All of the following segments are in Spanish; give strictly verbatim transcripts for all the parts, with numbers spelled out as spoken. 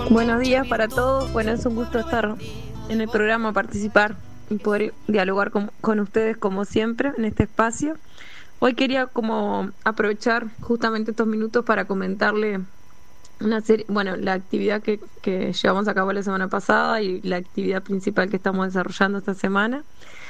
Buenos días para todos. Bueno, es un gusto estar en el programa, participar y poder dialogar con, con ustedes como siempre en este espacio. Hoy quería como aprovechar justamente estos minutos para comentarle una serie, bueno, la actividad que, que llevamos a cabo la semana pasada y la actividad principal que estamos desarrollando esta semana.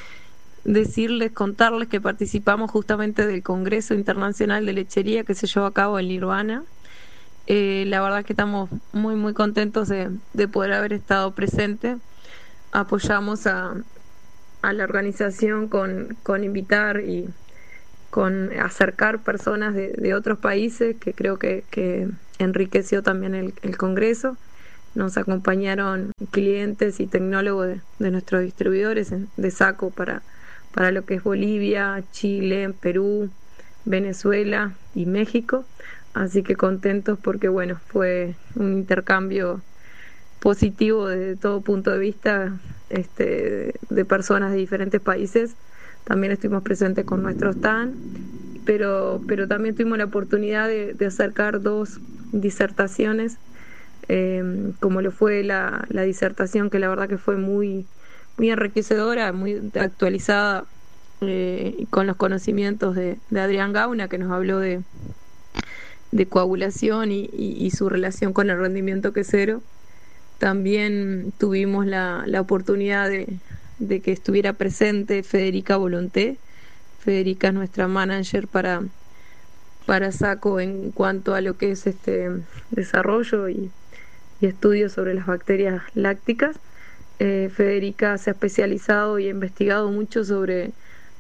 Decirles, contarles que participamos justamente del Congreso Internacional de Lechería que se llevó a cabo en Nirvana. Eh, la verdad que estamos muy muy contentos de, de poder haber estado presentes. Apoyamos a, a la organización con, con invitar y con acercar personas de, de otros países, que creo que, que enriqueció también el, el Congreso. Nos acompañaron clientes y tecnólogos de, de nuestros distribuidores de SACO para, para lo que es Bolivia, Chile, Perú, Venezuela y México. Así que contentos porque bueno, fue un intercambio positivo desde todo punto de vista, este, de personas de diferentes países. También estuvimos presentes con nuestro stand, pero, pero también tuvimos la oportunidad de, de acercar dos disertaciones, eh, como lo fue la, la disertación, que la verdad que fue muy, muy enriquecedora, muy actualizada, eh, con los conocimientos de, de Adrián Gauna, que nos habló de de coagulación y, y, y su relación con el rendimiento quesero. También tuvimos la, la oportunidad de, de que estuviera presente Federica Volonté. Federica es nuestra manager para, para SACO en cuanto a lo que es este desarrollo y, y estudios sobre las bacterias lácticas. Eh, Federica se ha especializado y ha investigado mucho sobre,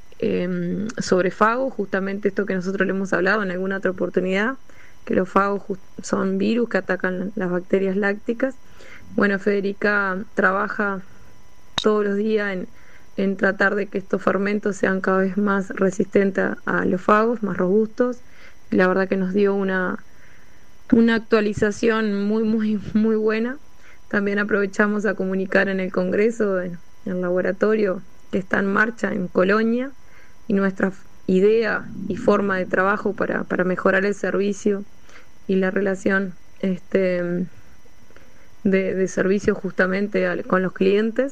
eh, sobre fagos, justamente esto que nosotros le hemos hablado en alguna otra oportunidad, que los fagos son virus que atacan las bacterias lácticas. Bueno, Federica trabaja todos los días en, en tratar de que estos fermentos sean cada vez más resistentes a, a los fagos, más robustos. Y la verdad que nos dio una, una actualización muy, muy, muy buena. También aprovechamos a comunicar en el Congreso, en el laboratorio que está en marcha en Colonia, y nuestra idea y forma de trabajo para, para mejorar el servicio y la relación este, de, de servicio justamente al, con los clientes.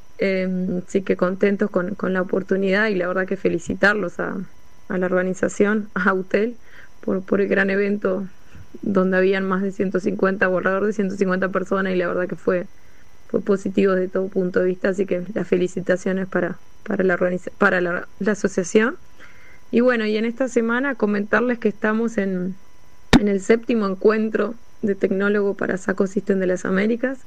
Eh, sí que contentos con, con la oportunidad, y la verdad que felicitarlos a, a la organización, a UTEL, por, por el gran evento donde habían más de ciento cincuenta, alrededor de ciento cincuenta personas, y la verdad que fue, fue positivo desde todo punto de vista, así que las felicitaciones para, para, la, organiza para la, la asociación. Y bueno, y en esta semana comentarles que estamos en, en el séptimo encuentro de tecnólogo para SACO System de las Américas.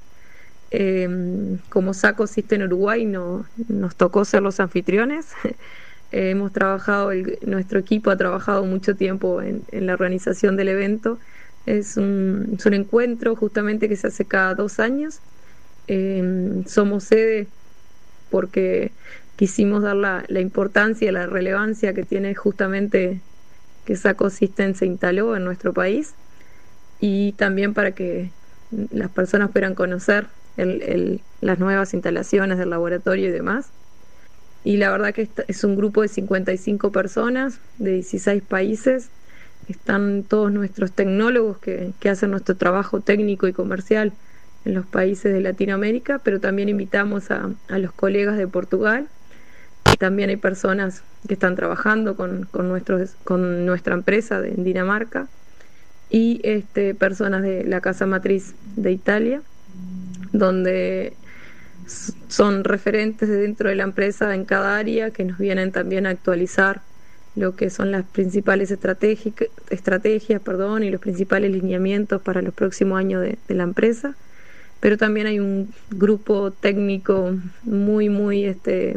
Eh, como SACO System Uruguay no, nos tocó ser los anfitriones. eh, hemos trabajado, el, nuestro equipo ha trabajado mucho tiempo en, en la organización del evento. Es un, es un encuentro justamente que se hace cada dos años. Eh, somos sede porque quisimos dar la, la importancia, la relevancia que tiene justamente que SACO System se instaló en nuestro país, y también para que las personas puedan conocer el, el, las nuevas instalaciones del laboratorio y demás. Y la verdad que es un grupo de cincuenta y cinco personas de dieciséis países. Están todos nuestros tecnólogos que, que hacen nuestro trabajo técnico y comercial en los países de Latinoamérica, pero también invitamos a, a los colegas de Portugal. También hay personas que están trabajando con, con, nuestros, con nuestra empresa de, en Dinamarca, y este, personas de la casa matriz de Italia, donde son referentes de dentro de la empresa en cada área, que nos vienen también a actualizar lo que son las principales estrategias perdón, y los principales lineamientos para los próximos años de, de la empresa. Pero también hay un grupo técnico muy, muy este,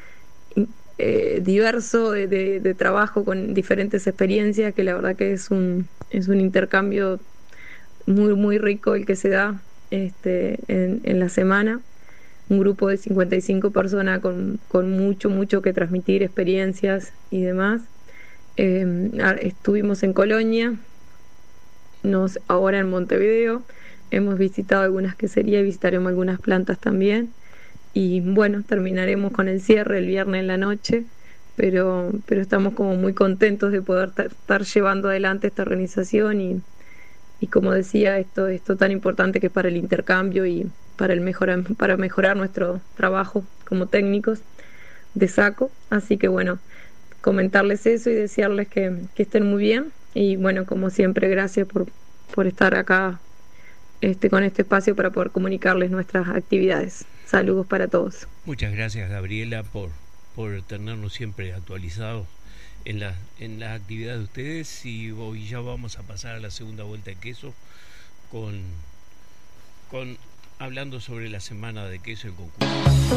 eh, diverso de, de, de trabajo con diferentes experiencias, que la verdad que es un, es un intercambio muy, muy rico el que se da este, en, en la semana. Un grupo de cincuenta y cinco personas con, con mucho, mucho que transmitir, experiencias y demás. Eh, estuvimos en Colonia, nos, ahora en Montevideo, hemos visitado algunas queserías y visitaremos algunas plantas también. Y bueno, terminaremos con el cierre el viernes en la noche, pero, pero estamos como muy contentos de poder estar llevando adelante esta organización y, y como decía, esto, esto tan importante que es para el intercambio y para, el mejora, para mejorar nuestro trabajo como técnicos de SACO. Así que bueno, comentarles eso y desearles que, que estén muy bien. Y bueno, como siempre, gracias por, por estar acá este, con este espacio para poder comunicarles nuestras actividades. Saludos para todos. Muchas gracias, Gabriela, por, por tenernos siempre actualizados en, la, en las actividades de ustedes. Y hoy ya vamos a pasar a la segunda vuelta de queso con, con hablando sobre la semana de queso en concurso.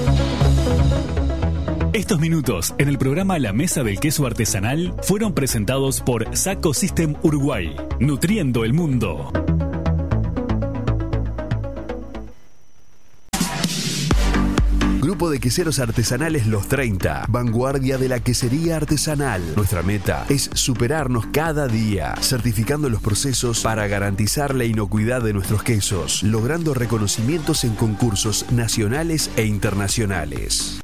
Estos minutos en el programa La Mesa del Queso Artesanal fueron presentados por Saco System Uruguay, nutriendo el mundo. Grupo de queseros artesanales Los treinta, vanguardia de la quesería artesanal. Nuestra meta es superarnos cada día, certificando los procesos para garantizar la inocuidad de nuestros quesos, logrando reconocimientos en concursos nacionales e internacionales.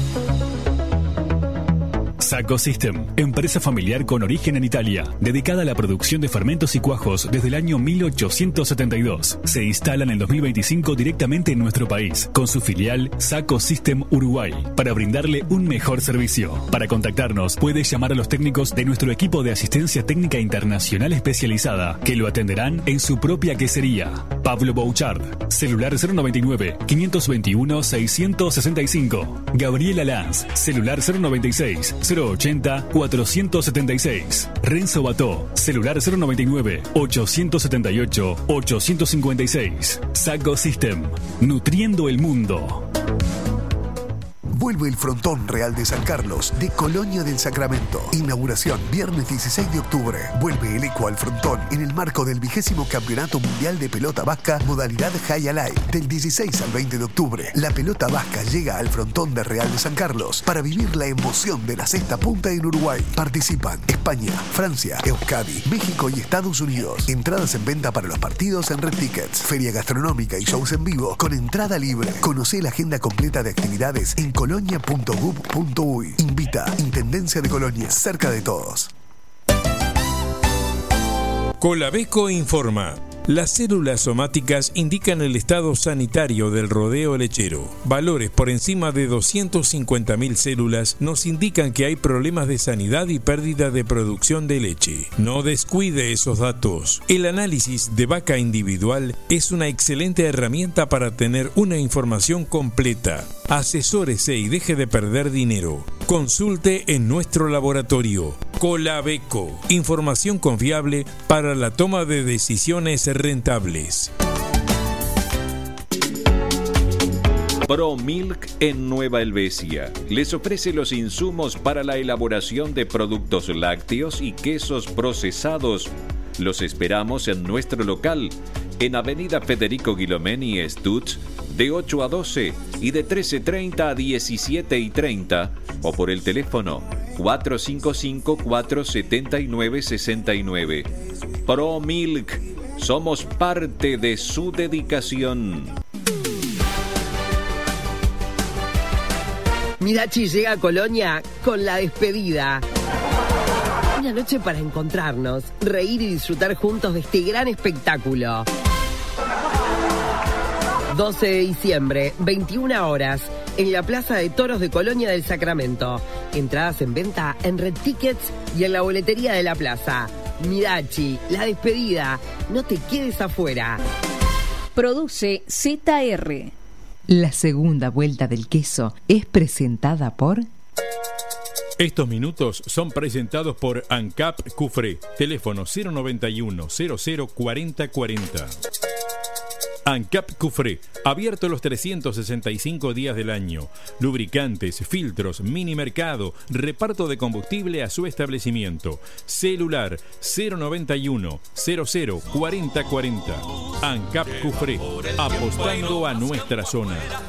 Saco System, empresa familiar con origen en Italia, dedicada a la producción de fermentos y cuajos desde el año mil ochocientos setenta y dos. Se instala en el dos mil veinticinco directamente en nuestro país, con su filial Saco System Uruguay, para brindarle un mejor servicio. Para contactarnos, puede llamar a los técnicos de nuestro equipo de asistencia técnica internacional especializada, que lo atenderán en su propia quesería. Pablo Bouchard, celular cero noventa y nueve, quinientos veintiuno, seiscientos sesenta y cinco. Gabriela Lanz, celular cero noventa y seis, cero ochenta, cuatrocientos setenta y seis. Renzo Bató, celular cero noventa y nueve, ochocientos setenta y ocho, ochocientos cincuenta y seis. Saco System, nutriendo el mundo. Vuelve el Frontón Real de San Carlos de Colonia del Sacramento. Inauguración viernes dieciséis de octubre. Vuelve el eco al Frontón en el marco del vigésimo Campeonato Mundial de Pelota Vasca modalidad High Alive. Del dieciséis al veinte de octubre, la pelota vasca llega al Frontón de Real de San Carlos para vivir la emoción de la sexta punta en Uruguay. Participan España, Francia, Euskadi, México y Estados Unidos. Entradas en venta para los partidos en Red Tickets. Feria gastronómica y shows en vivo con entrada libre. Conocé la agenda completa de actividades en colonia punto gov punto uy. Invita Intendencia de Colonia, cerca de todos. Colabeco informa. Las células somáticas indican el estado sanitario del rodeo lechero. Valores por encima de doscientas cincuenta mil células nos indican que hay problemas de sanidad y pérdida de producción de leche. No descuide esos datos. El análisis de vaca individual es una excelente herramienta para tener una información completa. Asesórese y deje de perder dinero. Consulte en nuestro laboratorio. Colabeco. Información confiable para la toma de decisiones rentables. ProMilk en Nueva Helvecia les ofrece los insumos para la elaboración de productos lácteos y quesos procesados. Los esperamos en nuestro local, en Avenida Federico Guilomeni, Stutz, de ocho a doce y de trece treinta a diecisiete y treinta, o por el teléfono cuatro cinco cinco, cuatro siete nueve, seis nueve. ProMilk. Somos parte de su dedicación. Mirachi llega a Colonia con La Despedida. Una noche para encontrarnos, reír y disfrutar juntos de este gran espectáculo. doce de diciembre, veintiuna horas, en la Plaza de Toros de Colonia del Sacramento. Entradas en venta en Red Tickets y en la boletería de la plaza. Mirachi, La Despedida, no te quedes afuera. Produce Z R. La segunda vuelta del queso es presentada por... Estos minutos son presentados por ANCAP Cufré. Teléfono cero noventa y uno, cero cero, cuarenta cuarenta. ANCAP Cufré, abierto los trescientos sesenta y cinco días del año. Lubricantes, filtros, mini mercado, reparto de combustible a su establecimiento. Celular cero noventa y uno, cero cero, cuarenta cuarenta. ANCAP Cufré, apostando a nuestra zona.